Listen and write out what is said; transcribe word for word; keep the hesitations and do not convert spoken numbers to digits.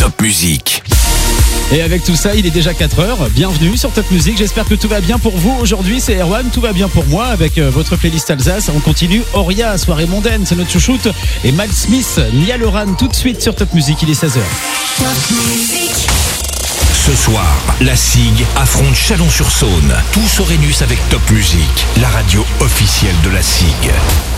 Top Music. Et avec tout ça, il est déjà quatre heures. Bienvenue sur Top Music. J'espère que tout va bien pour vous. Aujourd'hui, c'est Erwan. Tout va bien pour moi avec euh, votre playlist Alsace. On continue. Auria, soirée mondaine, c'est notre chouchoute. Et Mal Smith, Nia Loran, tout de suite sur Top Music. Il est seize heures. Top Music. Ce soir, la S I G affronte Chalon-sur-Saône. Tous au Rhenus avec Top Music, la radio officielle de la S I G.